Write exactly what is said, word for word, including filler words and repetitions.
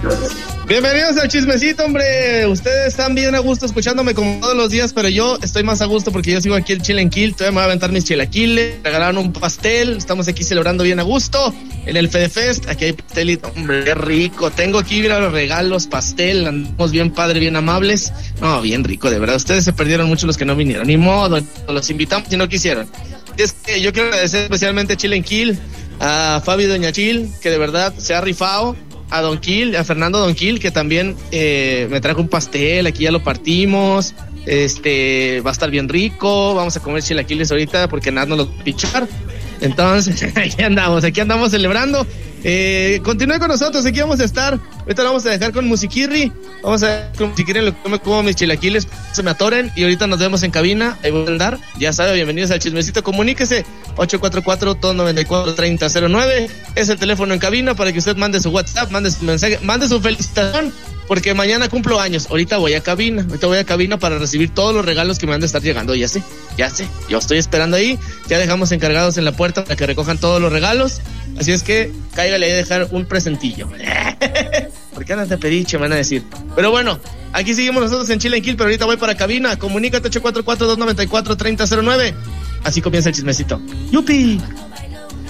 Bienvenidos al chismecito, hombre. Ustedes están bien a gusto escuchándome como todos los días, pero yo estoy más a gusto porque yo sigo aquí el Chile en Kill. Todavía me voy a aventar mis chilaquiles. Regalaron un pastel. Estamos aquí celebrando bien a gusto en el Fede Fest. Aquí hay pastelito, hombre, qué rico. Tengo aquí, mira, los regalos, pastel. Andamos bien padre, bien amables. No, bien rico, de verdad. Ustedes se perdieron mucho los que no vinieron. Ni modo, los invitamos y no quisieron. Es que yo quiero agradecer especialmente a Chile en Kill, a Fabi Doña Chil, que de verdad se ha rifado. A Don Kill, a Fernando Don Kill, que también eh, me trajo un pastel, aquí ya lo partimos, este, va a estar bien rico, vamos a comer chilaquiles ahorita porque nada nos lo va a pichar. Entonces, aquí andamos, aquí andamos celebrando. Eh, continúe con nosotros, aquí vamos a estar. Ahorita lo vamos a dejar con Musiquirri. Vamos a ver con Musiquirri en lo que me como mis chilaquiles, se me atoren. Y ahorita nos vemos en cabina. Ahí voy a andar. Ya sabe, bienvenidos al chismecito. Comuníquese. ocho cuatro cuatro, dos nueve cuatro, tres cero cero nueve. Es el teléfono en cabina para que usted mande su WhatsApp, mande su mensaje, mande su felicitación. Porque mañana cumplo años. Ahorita voy a cabina. Ahorita voy a cabina para recibir todos los regalos que me han de estar llegando. Ya sé, ya sé. Yo estoy esperando ahí. Ya dejamos encargados en la puerta para que recojan todos los regalos. Así es que cáigale ahí a dejar un presentillo. ¿Por qué andas de pediche? Me van a decir. Pero bueno, aquí seguimos nosotros en Chile en Kill, pero ahorita voy para cabina. Comunícate ocho cuatro cuatro, dos nueve cuatro, tres cero cero nueve. Así comienza el chismecito. ¡Yupi!